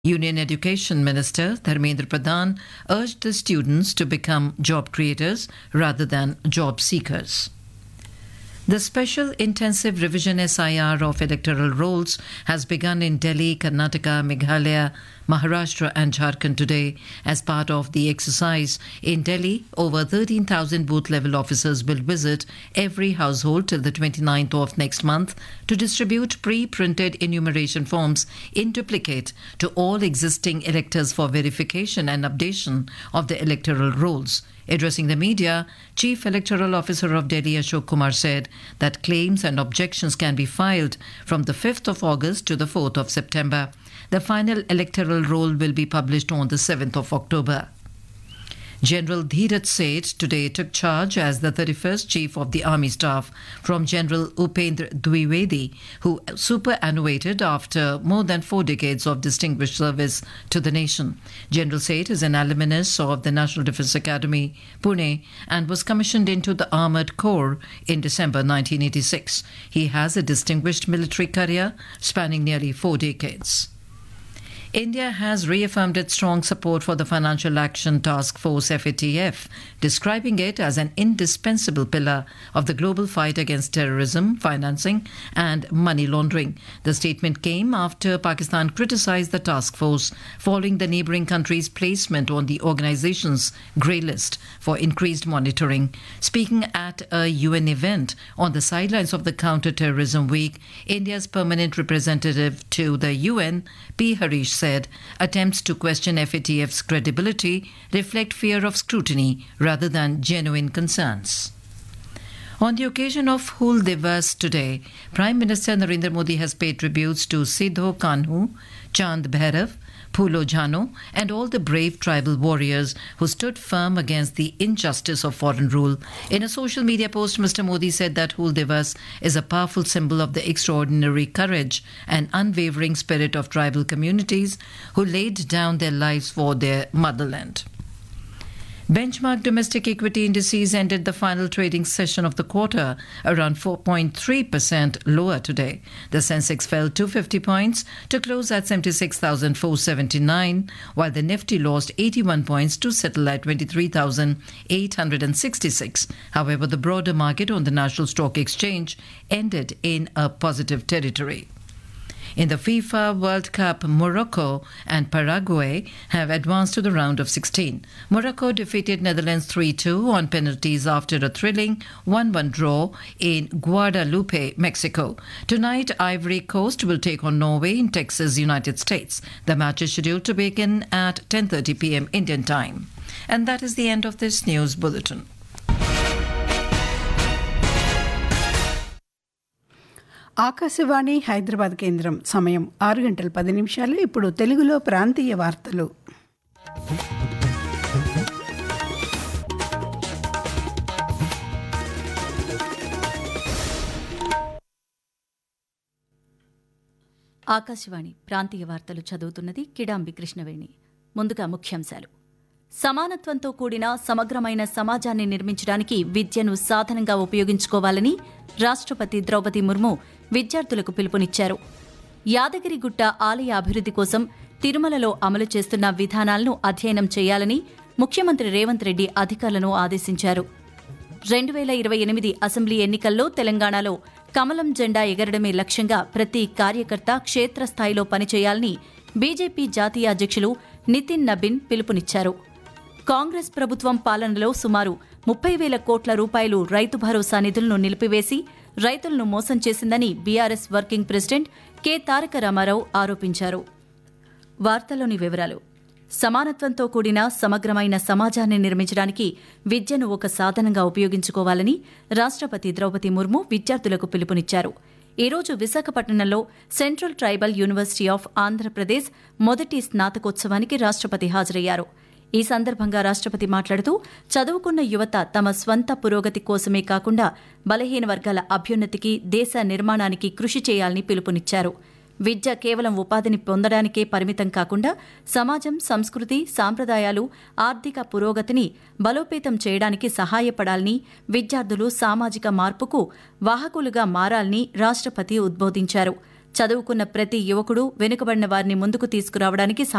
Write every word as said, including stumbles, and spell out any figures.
Union Education Minister Dharmendra Pradhan urged the students to become job creators rather than job seekers. The Special Intensive Revision S I R of electoral rolls has begun in Delhi, Karnataka, Meghalaya, Maharashtra and Jharkhand today. As part of the exercise in Delhi, over thirteen thousand booth-level officers will visit every household till the twenty-ninth of next month to distribute pre-printed enumeration forms in duplicate to all existing electors for verification and updation of the electoral rolls. Addressing the media, Chief Electoral Officer of Delhi Ashok Kumar said that claims and objections can be filed from the fifth of August to the fourth of September. The final electoral roll will be published on the seventh of October. General Dheeraj Seth today took charge as the thirty-first Chief of the Army Staff from General Upendra Dwivedi, who superannuated after more than four decades of distinguished service to the nation. General Seth is an alumnus of the National Defence Academy, Pune, and was commissioned into the Armoured Corps in December nineteen eighty-six. He has a distinguished military career spanning nearly four decades. India has reaffirmed its strong support for the Financial Action Task Force F A T F, describing it as an indispensable pillar of the global fight against terrorism, financing and money laundering. The statement came after Pakistan criticized the task force following the neighbouring country's placement on the organization's grey list for increased monitoring. Speaking at a U N event on the sidelines of the Counter-Terrorism Week, India's permanent representative to the U N, P. Harish, said attempts to question F A T F's credibility reflect fear of scrutiny rather than genuine concerns. On the occasion of Hul Divas today, Prime Minister Narendra Modi has paid tributes to Sidho Kanhu, Chand Bhairav, Phulo Jhano and all the brave tribal warriors who stood firm against the injustice of foreign rule. In a social media post, Mister Modi said that Hul Divas is a powerful symbol of the extraordinary courage and unwavering spirit of tribal communities who laid down their lives for their motherland. Benchmark domestic equity indices ended the final trading session of the quarter around four point three percent lower today. The Sensex fell two hundred fifty points to close at seventy-six thousand four hundred seventy-nine, while the Nifty lost eighty-one points to settle at twenty-three thousand eight hundred sixty-six. However, the broader market on the National Stock Exchange ended in a positive territory. In the FIFA World Cup, Morocco and Paraguay have advanced to the round of sixteen. Morocco defeated Netherlands three two on penalties after a thrilling one one draw in Guadalupe, Mexico. Tonight, Ivory Coast will take on Norway in Texas, United States. The match is scheduled to begin at ten thirty p.m. Indian time. And that is the end of this news bulletin. Akashvani Hyderabad కేంద్రం సమయం ఆరు గంటల పది నిమిషాలు. ఇప్పుడు తెలుగులో ప్రాంతీయ వార్తలు. ఆకాశవాణి ప్రాంతీయ వార్తలు చదువుతున్నది కిడాంబి కృష్ణవేణి. ముందుగా ముఖ్యాంశాలు. సమానత్వంతో కూడిన సమగ్రమైన సమాజాన్ని నిర్మించడానికి విద్యను సాధనంగా ఉపయోగించుకోవాలని రాష్ట్రపతి ద్రౌపది ముర్ము విద్యార్థులకు పిలుపునిచ్చారు. యాదగిరిగుట్ట ఆలయ అభివృద్ది కోసం తిరుమలలో అమలు చేస్తున్న విధానాలను అధ్యయనం చేయాలని ముఖ్యమంత్రి రేవంత్ రెడ్డి అధికారులను ఆదేశించారు. రెండు వేల ఇరవై ఎనిమిది అసెంబ్లీ ఎన్నికల్లో తెలంగాణలో కమలం జెండా ఎగరడమే లక్ష్యంగా ప్రతి కార్యకర్త క్షేత్రస్థాయిలో పనిచేయాలని బీజేపీ జాతీయ అధ్యక్షులు నితిన్ నబీన్ పిలుపునిచ్చారు. కాంగ్రెస్ ప్రభుత్వం పాలనలో సుమారు ముప్పై వేల కోట్ల రూపాయలు రైతు భరోసా నిధులను నిలిపివేసి రైతులను మోసం చేసిందని బీఆర్ఎస్ వర్కింగ్ ప్రెసిడెంట్ కె తారక రామారావు ఆరోపించారు. వార్తలోని వివరాలు. సమానత్వంతో కూడిన సమగ్రమైన సమాజాన్ని నిర్మించడానికి విద్యను ఒక సాధనంగా ఉపయోగించుకోవాలని రాష్ట్రపతి ద్రౌపది ముర్ము విద్యార్థులకు పిలుపునిచ్చారు. ఈ రోజు విశాఖపట్నంలో central tribal university of Andhra Pradesh మొదటి స్నాతకోత్సవానికి రాష్ట్రపతి హాజరయ్యారు. ఈ సందర్భంగా రాష్ట్రపతి మాట్లాడుతూ చదువుకున్న యువత తమ స్వంత పురోగతి కోసమే కాకుండా బలహీన వర్గాల అభ్యున్నతికి, దేశ నిర్మాణానికి కృషి చేయాలని పిలుపునిచ్చారు. విద్య కేవలం ఉపాధిని పొందడానికే పరిమితం కాకుండా సమాజం, సంస్కృతి, సాంప్రదాయాలు, ఆర్థిక పురోగతిని బలోపేతం చేయడానికి సహాయపడాలని, విద్యార్థులు సామాజిక మార్పుకు వాహకులుగా మారాలని రాష్ట్రపతి ఉద్బోధించారు. చదువుకున్న ప్రతి యువకుడు వెనుకబడిన వారిని ముందుకు తీసుకురావడానికి